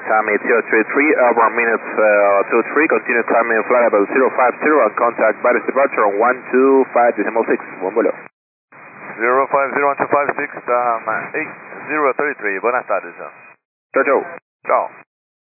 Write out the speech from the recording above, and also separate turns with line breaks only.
time is 033, over minutes 23, continue climbing flight level 050 and contact Paris departure on 125.6, buen vuelo.
050-1256, 8033, buenas tardes.
Chau, chau.
Chao.